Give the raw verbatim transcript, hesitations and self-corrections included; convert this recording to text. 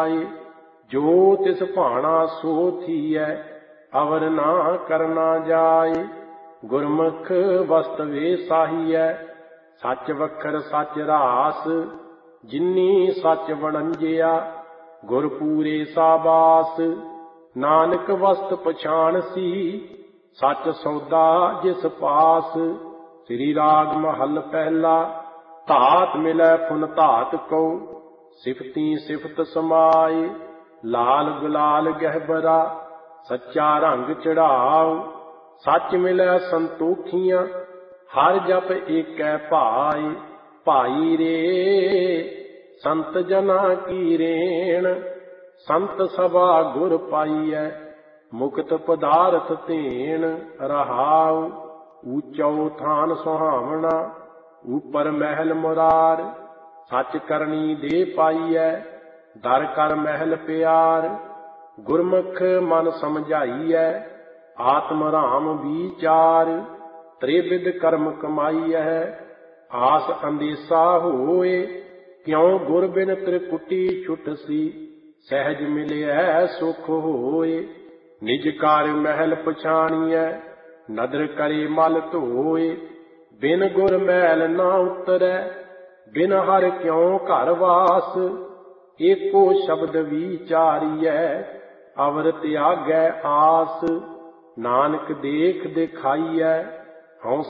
पाए। जो तिस भाना सो थीयै अवर ना करना जाए। गुरमुख वस्तवे साहियै सच वखर सच रास। जिन्नी सच वणंजिया गुरपूरे साबास। नानक वस्त पछाण सी सच सौदा जिस पास। श्री राग महल पहला। धात मिलै फुन धात को सिफती सिफत समाए। लाल गुलाल गहबरा सच्चा रंग चढ़ाओ। सच मिलै संतोखियां हर जप एकै भाई। भाई रे संत जना की रेण संत सभा गुर पाइयै। मुक्त पदार्थ तेन रहाओ। ऊंचो थान सुहावना ऊपर महल मुरार। सच करनी दे पाइयै दर कर महल प्यार। गुरमुख मन समझाइयै आत्म राम विचार। त्रिविध कर्म कमाइयै आस अंदेसा होए। क्यों गुर बिन त्रिकुटी छुट सी सहज मिलियै सुख होए। निज कार महल पछाणियै नदर करे मल धोए। बिन गुर मैल ना उतरै बिन हर क्यों घर वास। एको शब्द विचारियै अवर त्यागै आस। नानक देख दिखाइयै हਉ